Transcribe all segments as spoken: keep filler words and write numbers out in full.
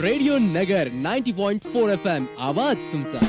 Radio नगर ninety point four F M, आवाज तुमचा.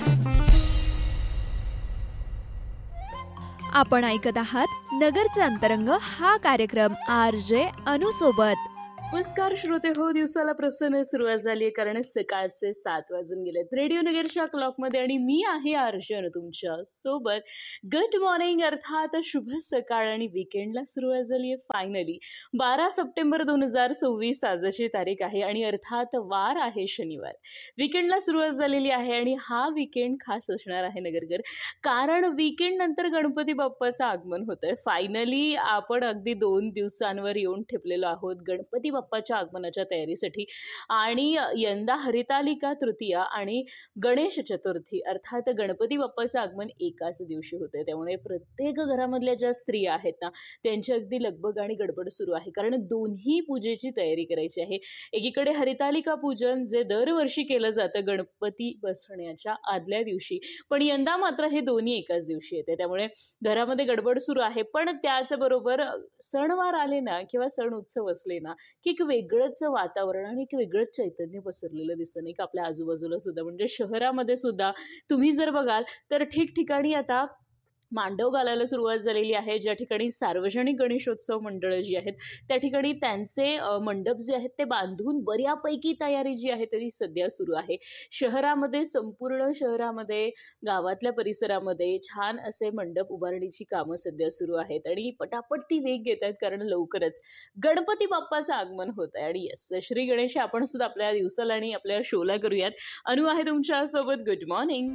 आपण ऐकत आहात नगरचा अंतरंग हा कार्यक्रम आर जे अनु सोबत. नमस्कार श्रोते हो, दिवसाला प्रसन्न सुरुवात झाली आहे कारण सकाळचे सात वाजून गेलेत रेडिओ नगरच्या क्लॉकमध्ये आणि मी आहे अर्जन तुमच्या सोबत. गुड मॉर्निंग, अर्थात शुभ सकाळ आणि विकेंडला सुरुवात झाली आहे फायनली. बारा सप्टेंबर दोन हजार सव्वीस आजची तारीख आहे आणि अर्थात वार आहे शनिवार. विकेंडला सुरुवात झालेली आहे आणि हा विकेंड खास असणार आहे नगरकर, कारण विकेंड नंतर गणपती बाप्पाचं आगमन होत आहे. फायनली आपण अगदी दोन दिवसांवर येऊन ठेपलेलो आहोत गणपती बाप्पाच्या आगमनाच्या तयारीसाठी. आणि यंदा हरितालिका तृतीया आणि गणेश चतुर्थी अर्थात गणपती बाप्पाचं आगमन एकाच दिवशी होते. त्यामुळे प्रत्येक घरामधल्या ज्या स्त्रिया आहेत ना, त्यांची अगदी लगबग आणि गडबड सुरू आहे, कारण दोन्ही पूजेची तयारी करायची आहे. एकीकडे हरितालिका पूजन जे दरवर्षी केलं जातं गणपती बसण्याच्या आदल्या दिवशी, पण यंदा मात्र हे दोन्ही एकाच दिवशी येते. त्यामुळे घरामध्ये गडबड सुरू आहे. पण त्याचबरोबर सणवार आले ना किंवा सण उत्सव असले ना की एक वेगळंच वातावरण आणि एक वेगळंच चैतन्य पसरलेलं दिसतं नाही का आपल्या आजूबाजूला सुद्धा. म्हणजे शहरामध्ये सुद्धा तुम्ही जर बघाल तर ठिकठिकाणी आता मांडव घालायला सुरुवात झालेली आहे. ज्या ठिकाणी सार्वजनिक गणेशोत्सव मंडळं जी आहेत त्या ठिकाणी त्यांचे मंडप जे आहेत ते बांधून बऱ्यापैकी तयारी जी आहे तरी सध्या सुरू आहे. शहरामध्ये, संपूर्ण शहरामध्ये, गावातल्या परिसरामध्ये छान असे मंडप उभारणीची कामं सध्या सुरू आहेत आणि पटापट ती वेग घेत आहेत, कारण लवकरच गणपती बाप्पाचं आगमन होत आहे. आणि यस, श्री गणेश आपण सुद्धा आपल्या दिवसाला आणि आपल्या शोला करूयात. अनु आहे तुमच्यासोबत. Good morning.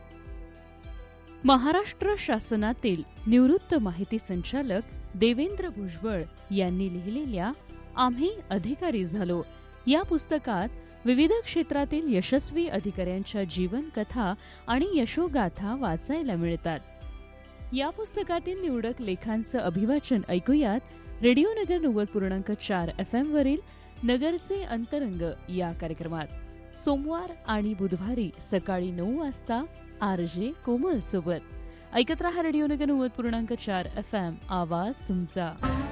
महाराष्ट्र शासनातील निवृत्त माहिती संचालक देवेंद्र भुजबळ यांनी लिहिलेल्या आम्ही अधिकारी झालो या पुस्तकात विविध क्षेत्रातील यशस्वी अधिकाऱ्यांच्या जीवनकथा आणि यशोगाथा वाचायला मिळतात. या पुस्तकातील निवडक लेखांचं अभिवाचन ऐकूयात रेडिओ नगर नव्वद पूर्णांक चार एफ एम वरील नगरचे अंतरंग या कार्यक्रमात. सोमवार आणि बुधवारी सकाळी नऊ वाजता आर जे कोमल सोबत. ऐकत रहा रेडिओ नगर नव्वद पूर्णांक चार एफ एम, आवाज तुमचा.